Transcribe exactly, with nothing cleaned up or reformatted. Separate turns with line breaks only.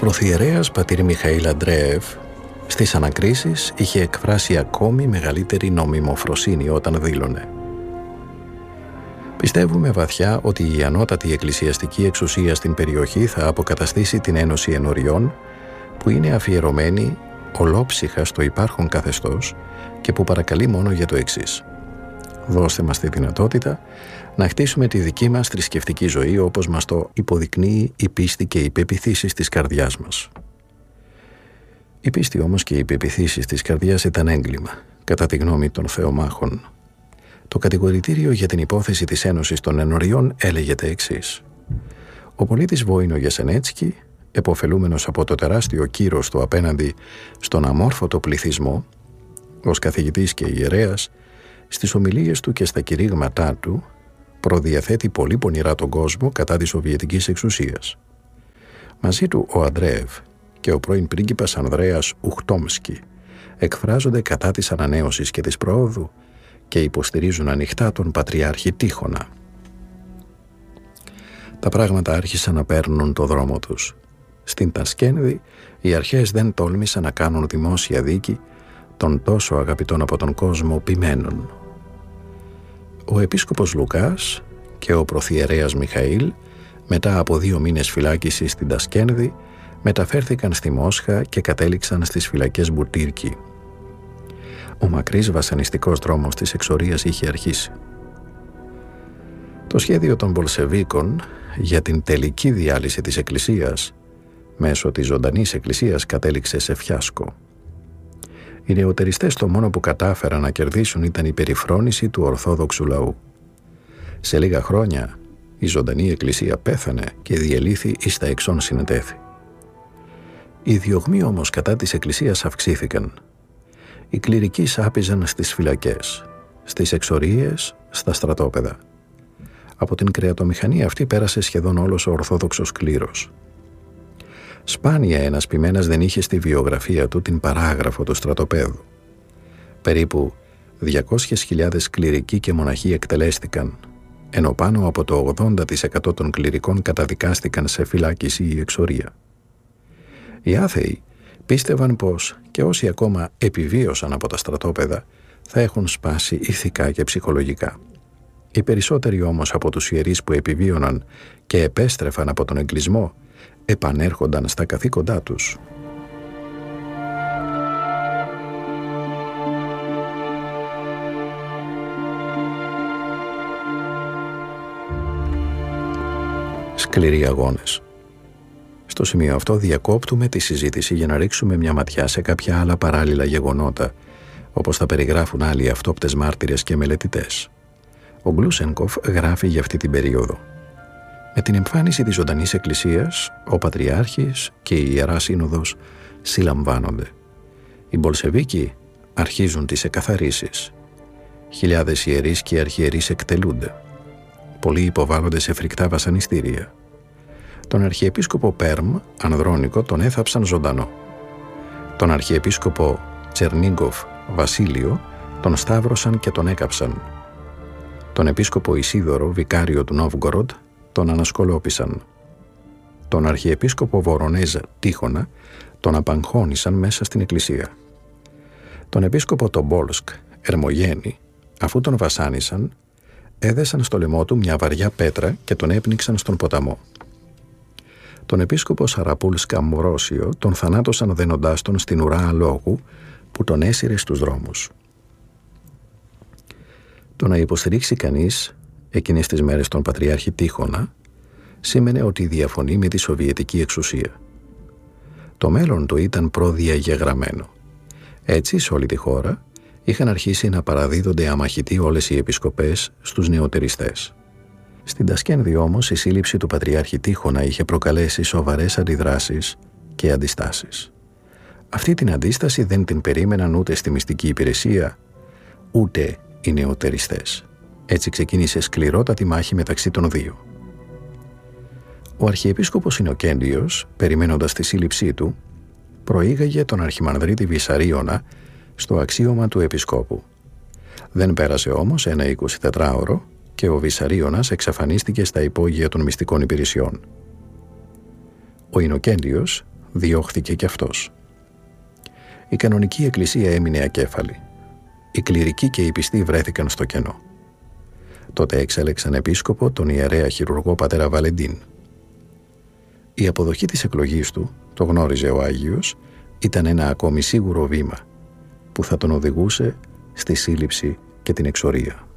Πρωθιερέας πατήρ Μιχαήλ Αντρέεφ στις ανακρίσεις είχε εκφράσει ακόμη μεγαλύτερη νομιμοφροσύνη όταν δήλωνε: «Πιστεύουμε βαθιά ότι η ανώτατη εκκλησιαστική εξουσία στην περιοχή θα αποκαταστήσει την Ένωση Ενωριών, που είναι αφιερωμένη ολόψυχα στο υπάρχον καθεστώς και που παρακαλεί μόνο για το εξής: δώστε μας τη δυνατότητα να χτίσουμε τη δική μας θρησκευτική ζωή όπως μας το υποδεικνύει η πίστη και οι πεποιθήσεις της καρδιάς μας». Η πίστη όμως και οι πεποιθήσεις της καρδιάς ήταν έγκλημα, κατά τη γνώμη των θεομάχων. Το κατηγορητήριο για την υπόθεση της Ένωσης των Ενωριών έλεγε τα εξής: ο πολίτης Βόινο Γιασενέτσκι, επωφελούμενος από το τεράστιο κύρος του απέναντι στον αμόρφωτο πληθυσμό, ως καθηγητής και ιερέας, στις ομιλίες του και στα κηρύγματά του, προδιαθέτει πολύ πονηρά τον κόσμο κατά της Σοβιετικής εξουσίας. Μαζί του ο Αντρέεφ και ο πρώην πρίγκιπας Ανδρέας Ουχτόμσκι εκφράζονται κατά της ανανέωσης και της προόδου και υποστηρίζουν ανοιχτά τον Πατριάρχη Τίχωνα. Τα πράγματα άρχισαν να παίρνουν το δρόμο τους. Στην Τασκένδη οι αρχές δεν τόλμησαν να κάνουν δημόσια δίκη των τόσο αγαπητών από τον κόσμο ποιμένων. Ο επίσκοπος Λουκάς και ο πρωθιερέας Μιχαήλ, μετά από δύο μήνες φυλάκισης στην Τασκένδη, μεταφέρθηκαν στη Μόσχα και κατέληξαν στις φυλακές Μπουτύρκη. Ο μακρύς βασανιστικός δρόμος της εξορίας είχε αρχίσει. Το σχέδιο των Μπολσεβίκων για την τελική διάλυση της Εκκλησίας μέσω της ζωντανής Εκκλησίας κατέληξε σε φιάσκο. Οι νεωτεριστές το μόνο που κατάφεραν να κερδίσουν ήταν η περιφρόνηση του Ορθόδοξου λαού. Σε λίγα χρόνια η ζωντανή Εκκλησία πέθανε και διελήθη εις τα εξών συνετέθη. Οι διωγμοί όμως κατά της Εκκλησίας αυξήθηκαν. Οι κληρικοί σάπιζαν στις φυλακές, στις εξορίες, στα στρατόπεδα. Από την κρεατομηχανία αυτή πέρασε σχεδόν όλος ο Ορθόδοξος κλήρος. Σπάνια ένας ποιμένας δεν είχε στη βιογραφία του την παράγραφο του στρατοπέδου. Περίπου διακόσιες χιλιάδες κληρικοί και μοναχοί εκτελέστηκαν, ενώ πάνω από το ογδόντα τοις εκατό των κληρικών καταδικάστηκαν σε φυλάκιση ή εξορία. Οι άθεοι πίστευαν πως και όσοι ακόμα επιβίωσαν από τα στρατόπεδα θα έχουν σπάσει ηθικά και ψυχολογικά. Οι περισσότεροι όμως από τους ιερείς που επιβίωναν και επέστρεφαν από τον εγκλισμό επανέρχονταν στα καθήκοντά τους. Σκληροί αγώνες. Στο σημείο αυτό διακόπτουμε τη συζήτηση για να ρίξουμε μια ματιά σε κάποια άλλα παράλληλα γεγονότα, όπως τα περιγράφουν άλλοι αυτόπτες μάρτυρες και μελετητές. Ο Γκλούσενκοφ γράφει για αυτή την περίοδο: με την εμφάνιση της ζωντανής Εκκλησίας, ο Πατριάρχης και η Ιερά Σύνοδος συλλαμβάνονται. Οι Μπολσεβίκοι αρχίζουν τις εκαθαρίσεις. Χιλιάδες ιερείς και αρχιερείς εκτελούνται. Πολλοί υποβάλλονται σε φρικτά βασανιστήρια. Τον Αρχιεπίσκοπο Πέρμ, Ανδρώνικο, τον έθαψαν ζωντανό. Τον Αρχιεπίσκοπο Τσερνίγκοφ Βασίλειο τον σταύρωσαν και τον έκαψαν. Τον Επίσκοπο Ισίδωρο, βικάριο του Νόβγκοροντ, τον ανασκολόπισαν. Τον Αρχιεπίσκοπο Βορονέζα Τίχωνα τον απαγχώνησαν μέσα στην εκκλησία. Τον Επίσκοπο Τομπόλσκ Ερμογένη, αφού τον βασάνισαν, έδεσαν στο λαιμό του μια βαριά πέτρα και τον έπνιξαν στον ποταμό. Τον Επίσκοπο Σαραπούλσκα Μορόσιο τον θανάτωσαν δένοντάς τον στην ουρά αλόγου που τον έσυρε στους δρόμους. Το να υποστηρίξει κανείς εκείνες τις μέρες τον Πατριάρχη Τίχωνα σήμαινε ότι διαφωνεί με τη Σοβιετική εξουσία. Το μέλλον του ήταν προδιαγεγραμμένο. Έτσι, σε όλη τη χώρα είχαν αρχίσει να παραδίδονται αμαχητοί όλες οι επισκοπές στους νεωτεριστές. Στην Τασκένδη όμως η σύλληψη του Πατριάρχη Τίχωνα είχε προκαλέσει σοβαρές αντιδράσεις και αντιστάσεις. Αυτή την αντίσταση δεν την περίμεναν ούτε στη μυστική υπηρεσία, ούτε οι νεωτεριστές. Έτσι ξεκίνησε σκληρότατη μάχη μεταξύ των δύο. Ο Αρχιεπίσκοπος Ινοκέντιος, περιμένοντας τη σύλληψή του, προήγαγε τον Αρχιμανδρίτη Βυσαρίωνα στο αξίωμα του Επισκόπου. Δεν πέρασε όμως ένα εικοσιτετράωρο και ο Βυσαρίωνας εξαφανίστηκε στα υπόγεια των μυστικών υπηρεσιών. Ο Ινοκέντιος διώχθηκε κι αυτός. Η κανονική εκκλησία έμεινε ακέφαλη. Οι κληρικοί και οι πιστοί βρέθηκαν στο κενό. Τότε εξέλεξαν επίσκοπο τον ιερέα χειρουργό πατέρα Βαλεντίν. Η αποδοχή της εκλογής του, το γνώριζε ο Άγιος, ήταν ένα ακόμη σίγουρο βήμα που θα τον οδηγούσε στη σύλληψη και την εξορία.